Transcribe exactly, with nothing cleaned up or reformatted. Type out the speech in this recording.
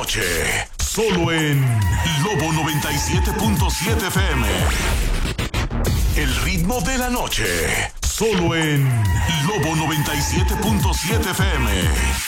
noche. Solo en Lobo noventa y siete punto siete F M. El ritmo de la noche. Solo en Lobo noventa y siete punto siete F M.